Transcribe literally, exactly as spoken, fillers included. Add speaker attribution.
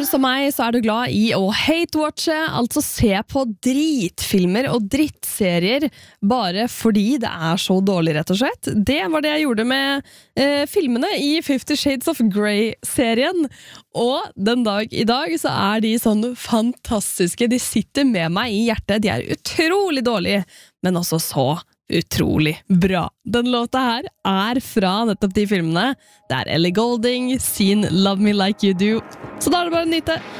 Speaker 1: som meg så er du glad i å hate-watche, altså se på dritfilmer og drittserier bare fordi det er så dårlig, rett og slett. Det var det jeg gjorde med eh, filmene i Fifty Shades of Grey-serien. Og den dag i dag så er de sånn fantastiske. De sitter med meg i hjertet. De er utrolig dårlige, men også så utrolig bra. Den låta her er fra nettopp de filmene. Det er Ellie Goulding, sin Love Me Like You Do. Så da er det bare å nyte.